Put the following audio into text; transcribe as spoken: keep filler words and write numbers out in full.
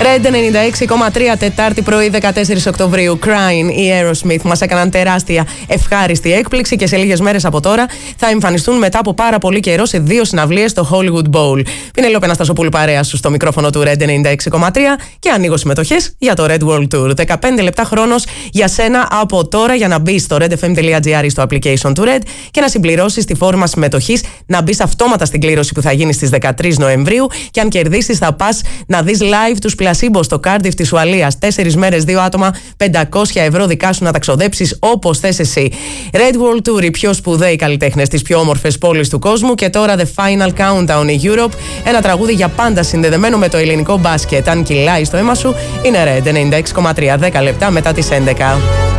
Red ενενήντα έξι κόμμα τρία, Τετάρτη πρωί δεκατέσσερις Οκτωβρίου. Crying, οι Aerosmith μας έκαναν τεράστια ευχάριστη έκπληξη και σε λίγες μέρες από τώρα θα εμφανιστούν μετά από πάρα πολύ καιρό σε δύο συναυλίες στο Hollywood Bowl. Πινελόπη Αναστασοπούλου παρέα σου στο μικρόφωνο του Red ενενήντα έξι κόμμα τρία και ανοίγω συμμετοχές για το Red World Tour. δεκαπέντε λεπτά χρόνος για σένα από τώρα για να μπεις στο redfm.gr στο application του Red και να συμπληρώσεις τη φόρμα συμμετοχής, να μπεις αυτόματα στην κλήρωση που θα γίνει στις δεκατρείς Νοεμβρίου και αν κερδίσεις θα πας να δεις live τους Placebo στο Cardiff της Ουαλίας. Τέσσερις μέρες, δύο άτομα, πεντακόσια ευρώ δικά σου να τα ξοδέψεις όπως θες εσύ. Red World Tour, οι πιο σπουδαίοι καλλιτέχνες της πιο όμορφες πόλεις του κόσμου και τώρα The Final Countdown in Europe. Ένα τραγούδι για πάντα συνδεδεμένο με το ελληνικό μπάσκετ. Αν κυλάει στο αίμα σου, είναι Red ενενήντα έξι κόμμα τρία, δέκα λεπτά μετά τις έντεκα.